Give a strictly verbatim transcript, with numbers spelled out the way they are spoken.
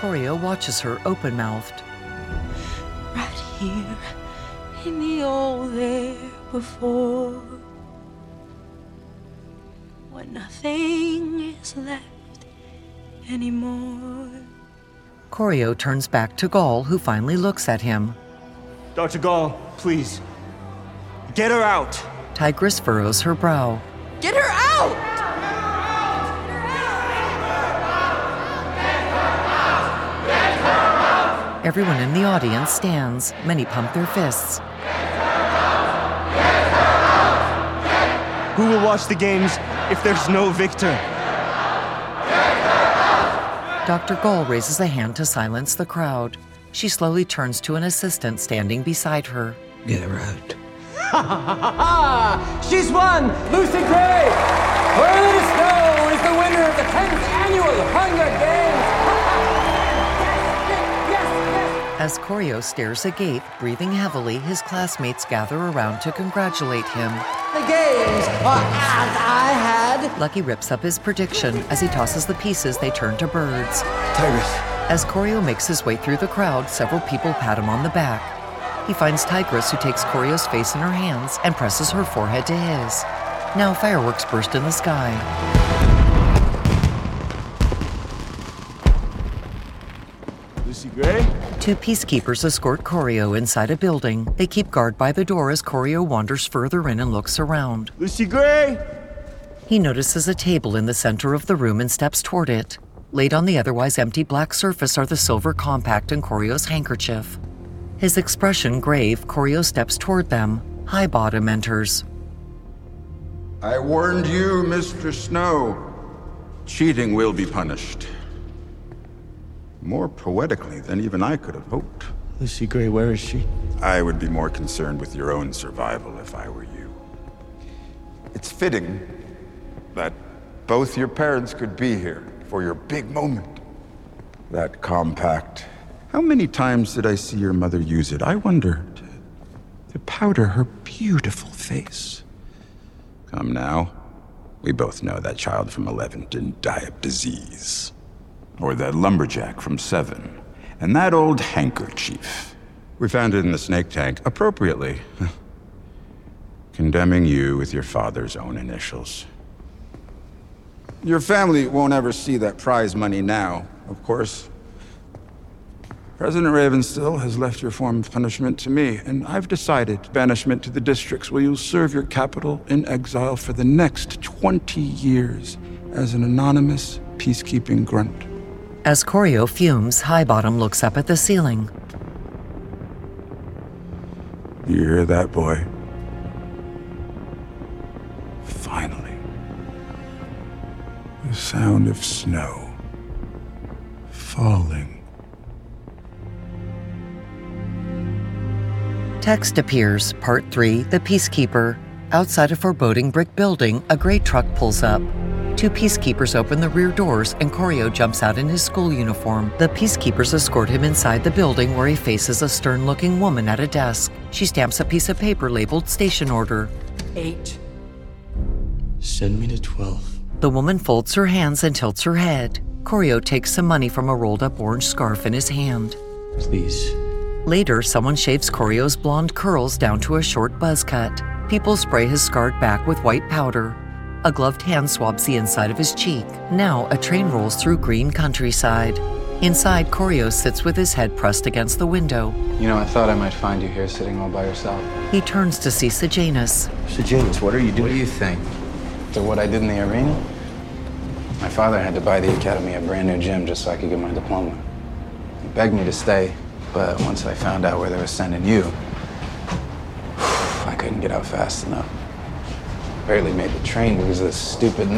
Choreo watches her open-mouthed. Right here in the old there before, when nothing is left anymore. Choreo turns back to Gaul, who finally looks at him. Doctor Gall, please. Get her out! Tigress furrows her brow. Get her out! Everyone in the audience stands. Many pump their fists. Who will watch the games if there's no victor? Doctor Gaul raises a hand to silence the crowd. She slowly turns to an assistant standing beside her. Get her out. Ha ha ha ha! She's won! Lucy Gray! Loretta Snow is the winner of the tenth annual Hunger Games! yes, yes, yes. As Choreo stares agape, breathing heavily, his classmates gather around to congratulate him. The games are as I had. Lucky rips up his prediction. As he tosses the pieces, they turn to birds. Tigress. As Choreo makes his way through the crowd, several people pat him on the back. He finds Tigress, who takes Choreo's face in her hands and presses her forehead to his. Now fireworks burst in the sky. Lucy Gray? Two peacekeepers escort Choreo inside a building. They keep guard by the door as Choreo wanders further in and looks around. Lucy Gray! He notices a table in the center of the room and steps toward it. Laid on the otherwise empty black surface are the silver compact and Choreo's handkerchief. His expression grave, Choreo steps toward them. Highbottom enters. I warned you, Mister Snow. Cheating will be punished. More poetically than even I could have hoped. Lucy Gray, where is she? I would be more concerned with your own survival if I were you. It's fitting that both your parents could be here for your big moment. That compact. How many times did I see your mother use it? I wonder, to, to powder her beautiful face. Come now. We both know that child from eleven didn't die of disease. Or that lumberjack from seven. And that old handkerchief. We found it in the snake tank, appropriately. Condemning you with your father's own initials. Your family won't ever see that prize money now, of course. President Ravenstill has left your form of punishment to me, and I've decided banishment to the districts where you'll serve your capital in exile for the next twenty years as an anonymous peacekeeping grunt. As Choreo fumes, Highbottom looks up at the ceiling. You hear that, boy? Finally. The sound of snow falling. Text appears, Part three, The Peacekeeper. Outside a foreboding brick building, a gray truck pulls up. Two peacekeepers open the rear doors and Choreo jumps out in his school uniform. The peacekeepers escort him inside the building where he faces a stern-looking woman at a desk. She stamps a piece of paper labeled Station Order. Eight. Send me to twelve. The woman folds her hands and tilts her head. Choreo takes some money from a rolled-up orange scarf in his hand. Please. Later, someone shaves Choreo's blonde curls down to a short buzz cut. People spray his scarred back with white powder. A gloved hand swabs the inside of his cheek. Now, a train rolls through green countryside. Inside, Choreo sits with his head pressed against the window. You know, I thought I might find you here sitting all by yourself. He turns to see Sejanus. Sejanus, what are you doing? What do you think? To what I did in the arena? My father had to buy the academy a brand new gym just so I could get my diploma. He begged me to stay, but once I found out where they were sending you, I couldn't get out fast enough. Barely made the train because of this stupid